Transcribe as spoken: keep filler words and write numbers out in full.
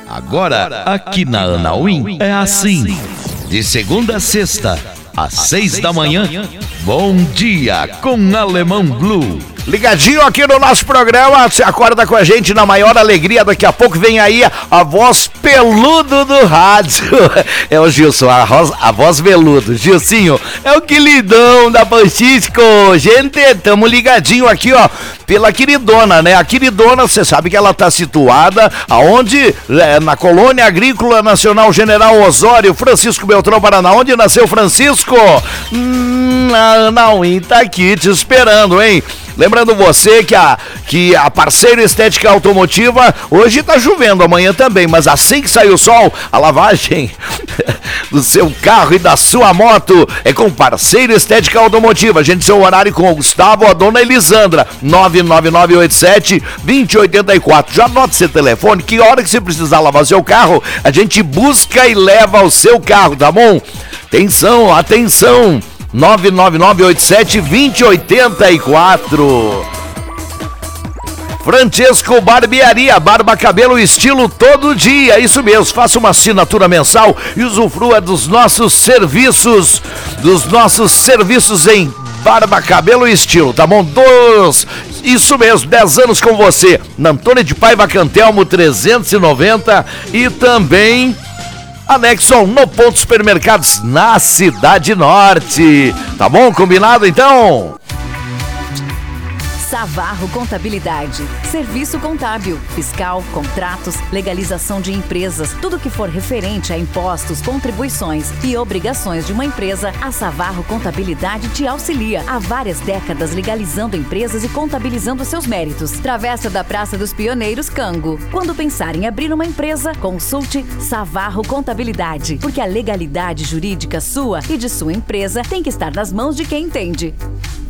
Agora, aqui na Anauim, é assim. De segunda a sexta, às seis da manhã, Bom Dia com Alemão Blue. Ligadinho aqui no nosso programa, você acorda com a gente na maior alegria. Daqui a pouco vem aí a voz peludo do rádio. É o Gilson, a, voz, a voz veludo. Gilcinho, é o queridão da Francisco. Gente, tamo ligadinho aqui, ó, pela queridona, né? A queridona, você sabe que ela tá situada aonde? É, na Colônia Agrícola Nacional General Osório, Francisco Beltrão, Paraná. Onde nasceu Francisco? Hum, a Anauim tá aqui te esperando, hein? Lembrando você que a, que a Parceiro Estética Automotiva, hoje tá chovendo, amanhã também, mas assim que sair o sol, a lavagem do seu carro e da sua moto é com Parceiro Estética Automotiva. A gente, seu horário com o Gustavo, a dona Elisandra, nove nove nove oito sete, dois zero oito quatro. Já anota seu telefone, que hora que você precisar lavar seu carro, a gente busca e leva o seu carro, tá bom? Atenção, atenção! nove nove nove oito sete, dois zero oito quatro. Francesco Barbearia, barba, cabelo, estilo todo dia, isso mesmo, faça uma assinatura mensal e usufrua dos nossos serviços, dos nossos serviços em barba, cabelo e estilo, tá bom? Dos, isso mesmo, dez anos com você, na Antônio de Paiva Cantelmo trezentos e noventa e também anexo ao No Ponto Supermercados na Cidade Norte. Tá bom? Combinado então? Savarro Contabilidade, serviço contábil, fiscal, contratos, legalização de empresas, tudo que for referente a impostos, contribuições e obrigações de uma empresa, a Savarro Contabilidade te auxilia. Há várias décadas legalizando empresas e contabilizando seus méritos. Travessa da Praça dos Pioneiros, Cango. Quando pensar em abrir uma empresa, consulte Savarro Contabilidade, porque a legalidade jurídica sua e de sua empresa tem que estar nas mãos de quem entende.